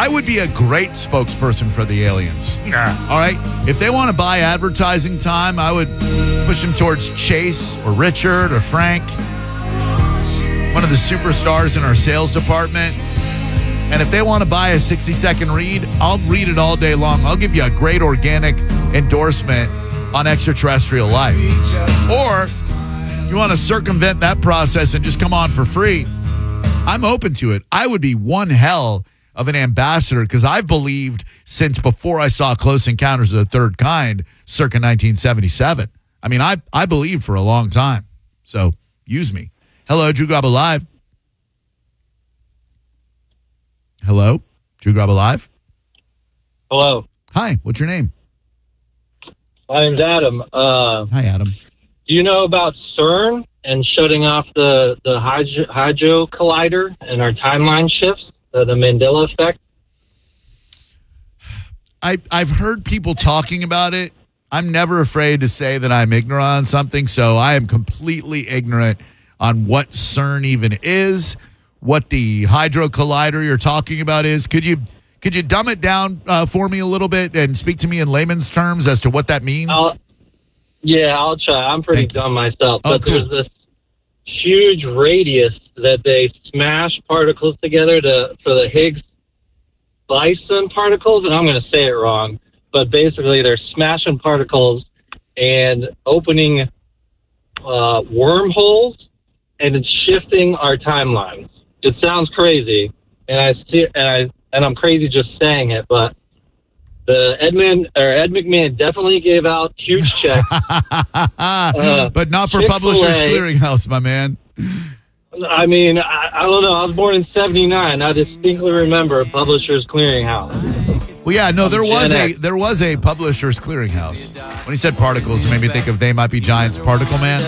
I would be a great spokesperson for the aliens. All right? If they want to buy advertising time, I would push them towards Chase or Richard or Frank, one of the superstars in our sales department. And if they want to buy a 60-second read, I'll read it all day long. I'll give you a great organic endorsement on extraterrestrial life. Or you want to circumvent that process and just come on for free, I'm open to it. I would be one hell of an ambassador because I've believed since before I saw Close Encounters of the Third Kind, circa 1977. I mean, I believed for a long time. So use me. Hello, Drew Garabo Live. Hello, Drew Garabo Live. Hello. Hi, what's your name? My name's Adam. Hi, Adam. Do you know about CERN and shutting off the Hadron Collider and our timeline shifts, the Mandela effect? I've heard people talking about it. I'm never afraid to say that I'm ignorant on something, so I am completely ignorant on what CERN even is, what the Hadron Collider you're talking about is. Could you dumb it down for me a little bit and speak to me in layman's terms as to what that means? I'll try. I'm pretty dumb myself. Oh, but cool. There's this huge radius that they smash particles together for the Higgs boson particles, and I'm going to say it wrong, but basically they're smashing particles and opening wormholes, and it's shifting our timelines. It sounds crazy, and I'm crazy just saying it, but Ed McMahon definitely gave out huge checks. But not for Chick-fil-A. Publishers Clearinghouse, my man. I mean, I don't know. I was born in '79. I distinctly remember Publishers Clearinghouse. Well, yeah, no, there was a Publishers Clearinghouse. When he said particles, it made me think of They Might Be Giants, Particle Man.